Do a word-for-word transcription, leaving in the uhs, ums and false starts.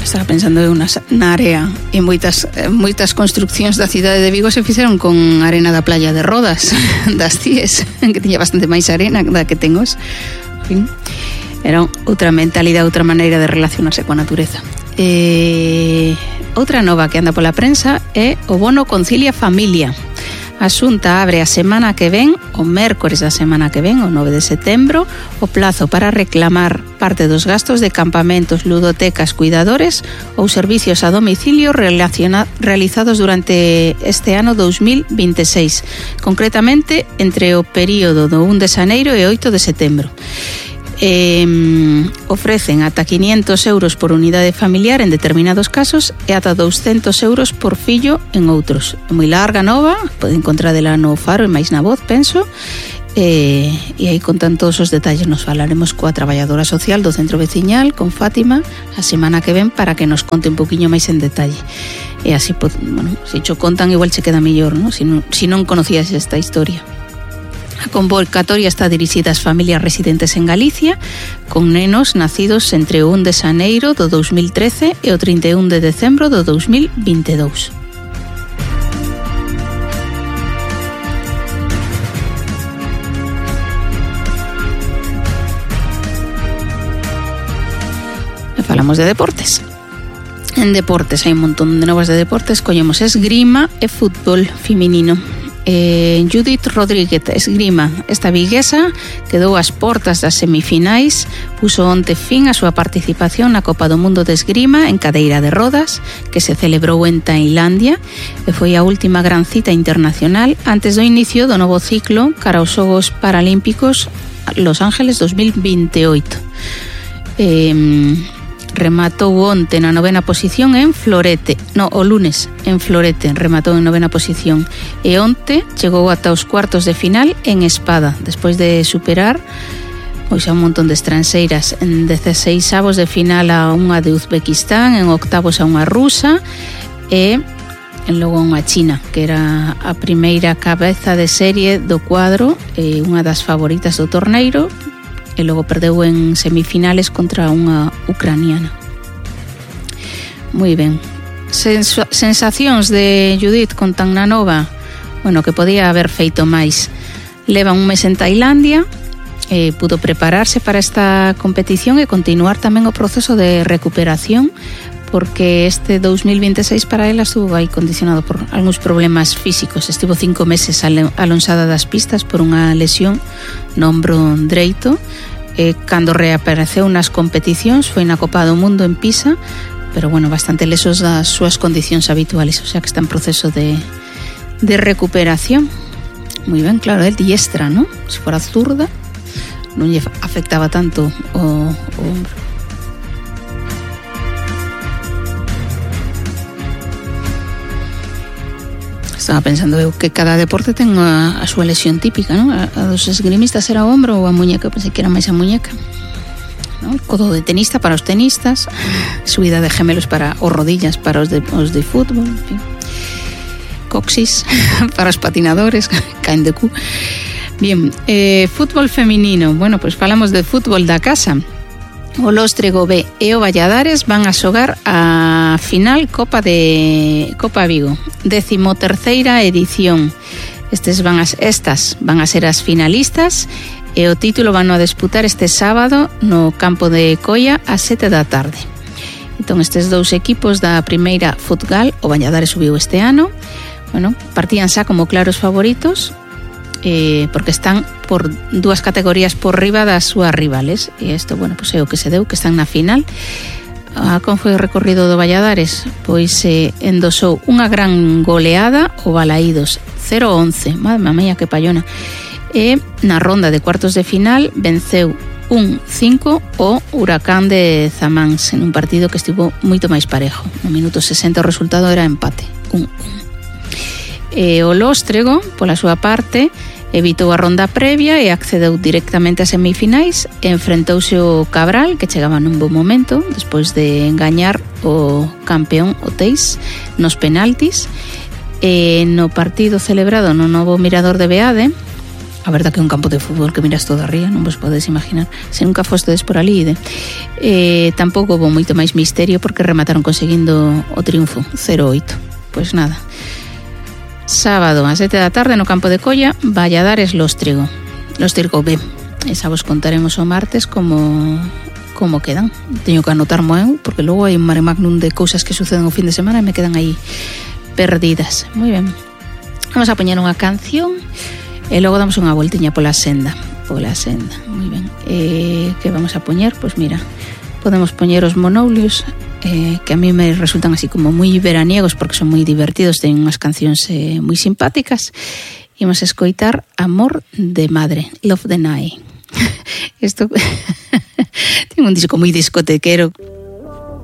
Estaba pensando en una, na área e moitas, moitas construccións da cidade de Vigo se fixeron con arena da playa de Rodas, das Cies, que tiña bastante máis arena da que ten os. En fin, era outra mentalidade, outra maneira de relacionarse coa natureza. Eh, outra nova que anda pola prensa é o bono Concilia Familia. A Xunta abre a semana que ven, o mércores da semana que ven, o nove de setembro, o plazo para reclamar parte dos gastos de campamentos, ludotecas, cuidadores ou servicios a domicilio relaciona- realizados durante este ano dos mil veintiséis, concretamente entre o período do un de xaneiro e oito de setembro. Eh, ofrecen ata quinientos euros por unidade familiar en determinados casos e ata douscentos euros por fillo en outros. É moi larga, nova, pode encontrádela no Faro e máis na Voz, penso, e, e aí contan todos os detalles. Nos falaremos coa traballadora social do centro veciñal, con Fátima, a semana que ven, para que nos conte un poquinho máis en detalle. E así, bueno, se cho contan igual che queda mellor, ¿no? Si non, si non conocías esta historia. A convocatoria está dirixida ás familias residentes en Galicia con nenos nacidos entre o un de xaneiro do dos mil trece e o trinta e un de decembro do dos mil veintidous. E falamos de deportes. En deportes hai un montón de novas de deportes, coñemos esgrima e fútbol feminino. Eh, Judith Rodríguez, esgrima. Esta viguesa quedou ás portas das semifinais, puso onte fin a súa participación na Copa do Mundo de Esgrima en cadeira de rodas, que se celebrou en Tailandia, e foi a última gran cita internacional antes do inicio do novo ciclo cara aos Xogos Paralímpicos Los Ángeles dos mil veintioito. Eh, rematou onte na novena posición en Florete, no, o lunes en Florete rematou en novena posición, e onte chegou ata os cuartos de final en Espada, despois de superar pois a un montón de estranxeiras. En dezasseis avos de final a unha de Uzbekistán, en octavos a unha rusa e en logo unha china, que era a primeira cabeza de serie do cuadro e unha das favoritas do torneiro, e logo perdeu en semifinales contra unha ucraniana. Moi ben. Sensu- sensacións de Judith con tan na nova, bueno, que podía haber feito máis. Leva un mes en Tailandia, eh, pudo prepararse para esta competición e continuar tamén o proceso de recuperación, porque este dos mil veintiséis para ela estuvo aí condicionado por algúns problemas físicos. Estivo cinco meses alonsada das pistas por unha lesión no ombro dereito. Eh, cando reapareceu nas competicións foi na Copa do Mundo en Pisa, pero bueno, bastante lesos das súas condicións habituales, o sea que está en proceso de, de recuperación. Moi ben, claro, el diestra, ¿no? Se fora zurda non lle afectaba tanto o, o ombro. Estaba pensando eu que cada deporte ten a, a súa lesión típica, ¿no? A, a dos esgrimistas era o ombro ou a muñeca, pensei que era máis a muñeca, ¿no? O codo de tenista para os tenistas, subida de gemelos para os rodillas para os de, os de fútbol, en fin. Coxis para os patinadores, caen de cu. Bien, eh, fútbol feminino. Bueno, pues falamos de fútbol da casa. O Lóstrego B e o Valladares van a xogar a final Copa de Copa Vigo, décimo terceira edición. Estes van a, estas van a ser as finalistas e o título van a disputar este sábado no campo de Coia ás sete da tarde. Entón, estes dous equipos da primeira Futgal, o Valladares subiu este ano, bueno, partían xa como claros favoritos, Eh, porque están por dúas categorías por riba das súas rivales, e isto, bueno, pois é o que se deu, que están na final. Ah, como foi o recorrido do Valladares? Pois eh, endosou unha gran goleada o Balaídos, cero a once, madre mía, que pallona, e na ronda de cuartos de final venceu un cinco o Huracán de Zamáns, en un partido que estivo moito máis parejo. No minuto sesenta o resultado era empate, un un. E o Lóstrego, pola súa parte, evitou a ronda previa e accedeu directamente a semifinais e enfrentouse o Cabral, que chegaba nun bo momento despois de engañar o campeón o Teis nos penaltis. E no partido celebrado no novo Mirador de Beade, A verdad que é un campo de fútbol que miras todo arriba, non vos podes imaginar. Se nunca fostedes por ali, de. Eh, tampouco houve moito máis misterio porque remataron conseguindo o triunfo, cero oito. Pois nada. Sábado, a sete da tarde, no campo de Colla, Valladares Lóstrigo. Lóstrigo B. Esa vos contaremos o martes como, como quedan. Teño que anotar moeu, porque logo hai un mare magnum de cousas que suceden o fin de semana e me quedan aí perdidas. Moi ben. Vamos a poñer unha canción e logo damos unha voltiña pola senda. Pola senda, moi ben. Eh, que vamos a poñer? Pois mira, podemos poñer os Monoulios, eh, que a mí me resultan así como moi veraniegos porque son moi divertidos, teñen unhas cancións eh, moi simpáticas. Imos a escoitar Amor de Madre, Love the Night. Isto ten un disco moi discotequero.